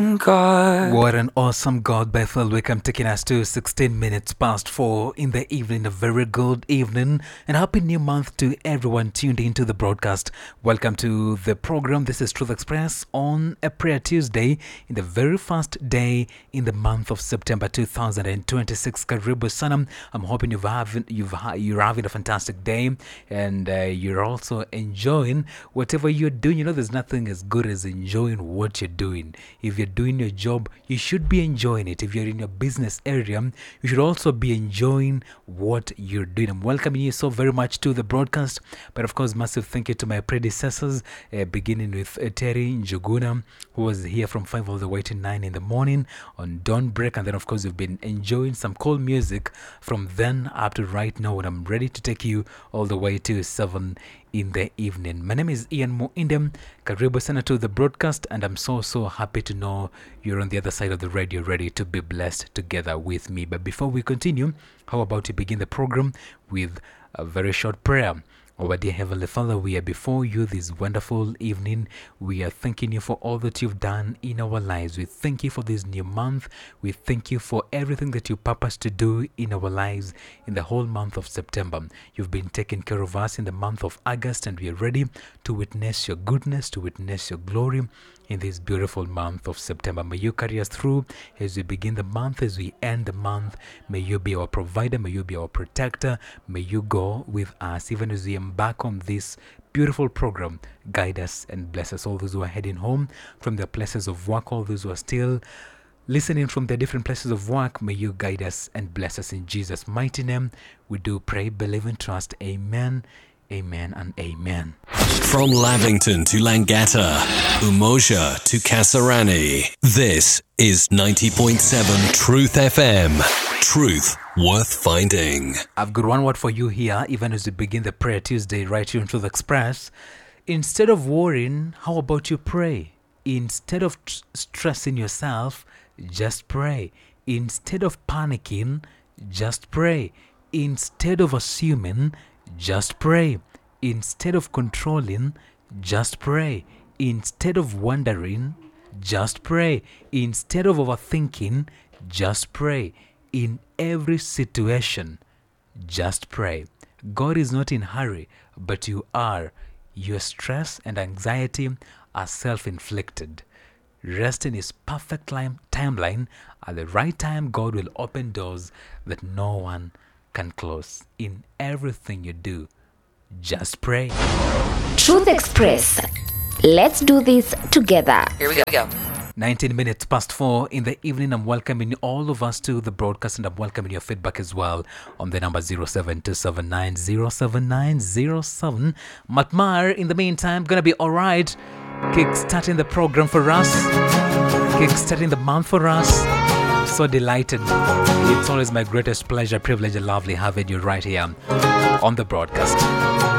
awesome God. What an awesome God, Bethel Wickham, taking us to 16 minutes past 4 in the evening. A very good evening and happy new month to everyone tuned into the broadcast. Welcome to the program. This is Truth Express on a Prayer Tuesday in the very first day in the month of September 2026. Karibu Sanam. I'm hoping you're having a fantastic day and you're also enjoying whatever you're doing. You know, there's nothing as good as enjoying what you're doing. If you're doing your job, you should be enjoying it. If you're in your business area, you should also be enjoying what you're doing. I'm welcoming you so very much to the broadcast. But of course, massive thank you to my predecessors, beginning with Terry Njuguna, who was here from 5 all the way to 9 in the morning on Dawn Break. And then, of course, you've been enjoying some cool music from then up to right now, when I'm ready to take you all the way to 7 in the evening. My name is Ian Muindem. Karibu sana to the broadcast, and I'm so happy to know you're on the other side of the radio, ready to be blessed together with me. But before we continue, how about you begin the program with a very short prayer? Our dear Heavenly Father, we are before you this wonderful evening. We are thanking you for all that you've done in our lives. We thank you for this new month. We thank you for everything that you purpose to do in our lives in the whole month of September. You've been taking care of us in the month of August, and we are ready to witness your goodness, to witness your glory in this beautiful month of September. May you carry us through as we begin the month, as we end the month. May you be our provider, may you be our protector, may you go with us even as we embark on this beautiful program. Guide us and bless us. All those who are heading home from their places of work, all those who are still listening from their different places of work, may you guide us and bless us in Jesus' mighty name. We do pray, believe and trust. Amen. Amen and amen. From Lavington to Langata, Umoja to Kasarani, this is 90.7 Truth FM. Truth worth finding. I've got one word for you here, even as we begin the Prayer Tuesday right here on Truth Express. Instead of worrying, how about you pray? Instead of stressing yourself, just pray. Instead of panicking, just pray. Instead of assuming, just pray. Instead of controlling, just pray. Instead of wondering, just pray. Instead of overthinking, just pray. In every situation, just pray. God is not in a hurry, but you are. Your stress and anxiety are self-inflicted. Rest in His perfect timeline. At the right time, God will open doors that no one can close. In everything you do, just pray. Truth Express. Let's do this together. Here we go. 19 minutes past 4 in the evening. I'm welcoming all of us to the broadcast, and I'm welcoming your feedback as well on the number 0727907907907. Matmar, in the meantime, gonna be alright. Kick-starting the program for us. Kick-starting the month for us. So delighted. It's always my greatest pleasure, privilege, and lovely having you right here on the broadcast.